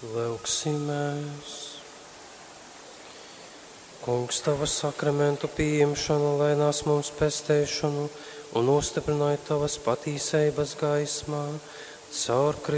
Lūksimies. Kungs, Tava sakramentu pieņemšanu, lai nes mums pestēšanu un nostiprināja Tavas patīsības gaismā caur Kristu.